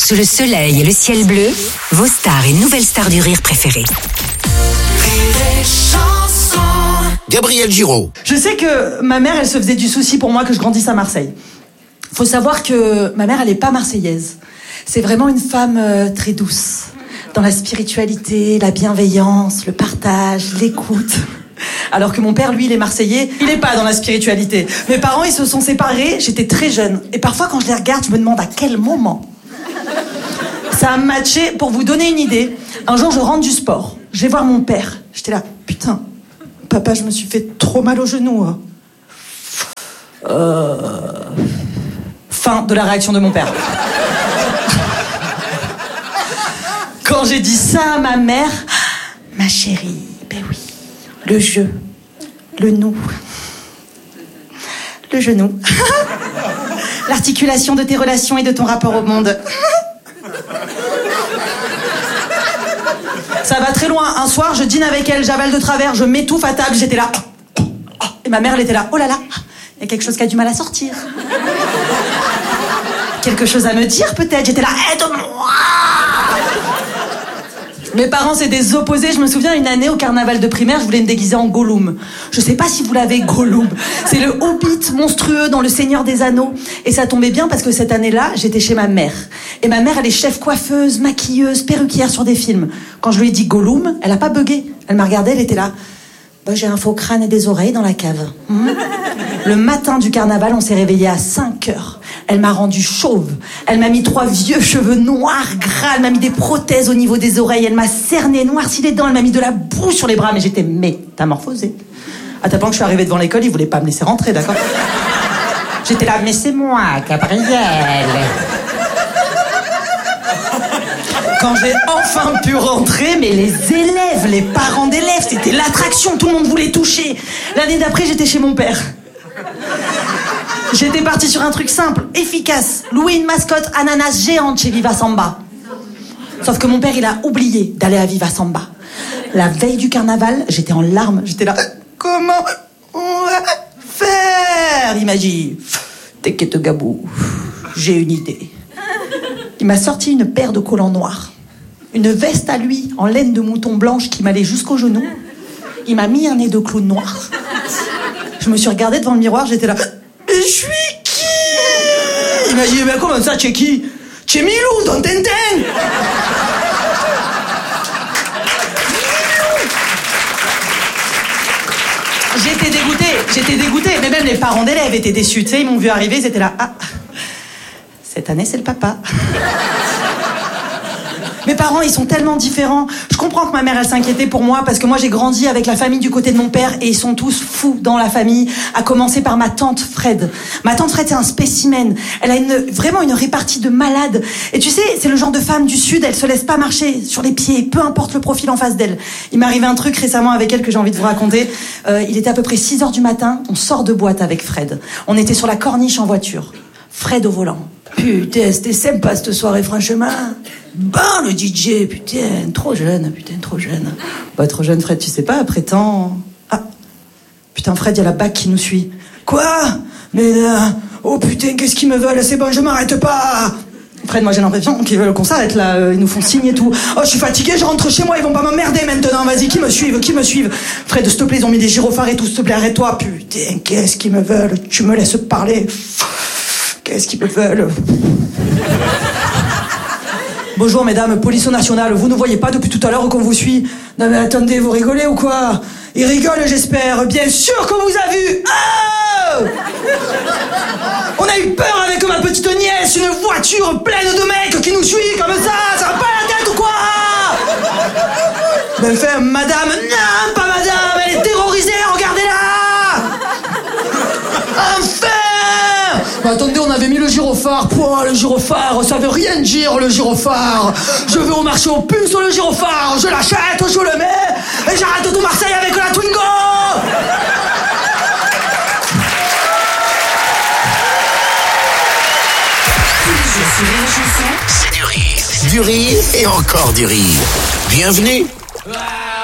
Sous le soleil et le ciel bleu, vos stars et nouvelles stars du rire préférées. Gabriel Giraud. Je sais que ma mère, elle se faisait du souci pour moi que je grandisse à Marseille. Faut savoir que ma mère, elle est pas marseillaise. C'est vraiment une femme très douce. Dans la spiritualité, la bienveillance, le partage, l'écoute. Alors que mon père, lui, il est marseillais, il est pas dans la spiritualité. Mes parents, ils se sont séparés, j'étais très jeune. Et parfois, quand je les regarde, je me demande à quel moment ça a matché. Pour vous donner une idée, un jour, je rentre du sport. Je vais voir mon père. J'étais là, putain, papa, je me suis fait trop mal au genou. Fin de la réaction de mon père. Quand j'ai dit ça à ma mère, ma chérie, ben oui, le jeu, le nous, le genou, l'articulation de tes relations et de ton rapport au monde. Ça va très loin. Un soir, je dîne avec elle, j'avale de travers, je m'étouffe à table, j'étais là. Et ma mère, elle était là. Oh là là, il y a quelque chose qui a du mal à sortir. Quelque chose à me dire peut-être. J'étais là, aide-moi. Mes parents, c'est des opposés. Je me souviens, une année au carnaval de primaire, je voulais me déguiser en Gollum. Je sais pas si vous l'avez, Gollum. C'est le hobbit monstrueux dans Le Seigneur des Anneaux. Et ça tombait bien parce que cette année-là, j'étais chez ma mère. Et ma mère, elle est chef coiffeuse, maquilleuse, perruquière sur des films. Quand je lui ai dit Gollum, elle a pas bugué. Elle m'a regardé, elle était là. Bah, j'ai un faux crâne et des oreilles dans la cave. Le matin du carnaval, on s'est réveillé à 5 heures. Elle m'a rendu chauve. Elle m'a mis 3 vieux cheveux noirs, gras. Elle m'a mis des prothèses au niveau des oreilles. Elle m'a cerné, noirci les dents. Elle m'a mis de la boue sur les bras. Mais j'étais métamorphosée. À tel point que je suis arrivée devant l'école, ils voulaient pas me laisser rentrer, d'accord ? J'étais là, mais c'est moi, Gabriel. Quand j'ai enfin pu rentrer, mais les élèves, les parents d'élèves, c'était l'attraction. Tout le monde voulait toucher. L'année d'après, j'étais chez mon père. J'étais partie sur un truc simple, efficace. Louer une mascotte ananas géante chez Viva Samba. Sauf que mon père, il a oublié d'aller à Viva Samba. La veille du carnaval, j'étais en larmes. J'étais là, comment on va faire ? Il m'a dit, t'inquiète Gabou, j'ai une idée. Il m'a sorti une paire de collants noirs. Une veste à lui, en laine de mouton blanche qui m'allait jusqu'au genou. Il m'a mis un nez de clown noir. Je me suis regardée devant le miroir, j'étais là... Mais je suis qui ? Il m'a dit, mais comment ça, tu es qui ? Tu es Milou dans Tintin. J'étais dégoûtée, mais même les parents d'élèves étaient déçus, tu sais, ils m'ont vu arriver, ils étaient là, ah, cette année c'est le papa. Mes parents, ils sont tellement différents. Je comprends que ma mère, elle s'inquiétait pour moi parce que moi, j'ai grandi avec la famille du côté de mon père et ils sont tous fous dans la famille, à commencer par ma tante Fred. Ma tante Fred, c'est un spécimen. Elle a vraiment une répartie de malade. Et tu sais, c'est le genre de femme du Sud, elle se laisse pas marcher sur les pieds, peu importe le profil en face d'elle. Il m'est arrivé un truc récemment avec elle que j'ai envie de vous raconter. Il était à peu près 6h du matin, on sort de boîte avec Fred. On était sur la corniche en voiture. Fred au volant. Putain, c'était sympa cette soirée, franchement. Bon, le DJ, putain, trop jeune. Bah, trop jeune, Fred, tu sais pas, après tant... Ah, putain, Fred, il y a la BAC qui nous suit. Quoi ? Mais là... Oh putain, qu'est-ce qu'ils me veulent ? C'est bon, je m'arrête pas. Fred, moi j'ai l'impression qu'ils veulent qu'on s'arrête là, ils nous font signe et tout. Oh, je suis fatigué, je rentre chez moi, ils vont pas m'emmerder maintenant, vas-y, qui me suivent. Fred, s'il te plaît, ils ont mis des gyrophares et tout, s'il te plaît, arrête-toi. Putain, qu'est-ce qu'ils me veulent ? Tu me laisses parler. Qu'est-ce qu'ils me veulent ? Bonjour mesdames, police nationale, vous ne voyez pas depuis tout à l'heure qu'on vous suit ? Non mais attendez, vous rigolez ou quoi ? Ils rigolent, j'espère. Bien sûr qu'on vous a vu. Oh ! On a eu peur avec ma petite nièce, une voiture pleine de mecs qui nous suivent comme ça va pas la tête ou quoi ? Ben fait, madame, non, pas madame, elle est terrorisée, regardez-la ! Enfin ! Bah attendez, on avait mis le gyrophare. Pouah, le gyrophare, ça veut rien dire le gyrophare. Je vais au marché aux puces le gyrophare. Je l'achète, je le mets et j'arrête tout Marseille avec la Twingo. C'est du rire. Du rire et encore du rire. Bienvenue